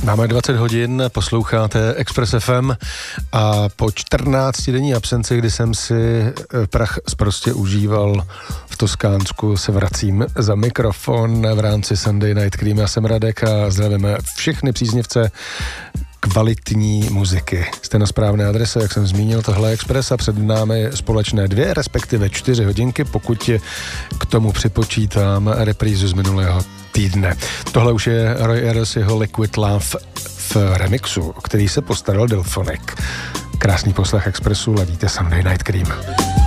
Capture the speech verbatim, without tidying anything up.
Máme dvacet hodin, posloucháte Express F M a po čtrnáctidenní absenci, kdy jsem si prach prostě užíval v Toskánsku, se vracím za mikrofon v rámci Sunday Night Cream. Já jsem Radek a zdravíme všechny příznivce kvalitní muziky. Jste na správné adrese, jak jsem zmínil, tohle je Express a před námi společné dvě, respektive čtyři hodinky, pokud k tomu připočítám reprízu z minulého týdne. Tohle už je Roy Ayers, jeho Liquid Love v remixu, o který se postaral Delphonic. Krásný poslech Expressu, ladíte Sunday Night Cream.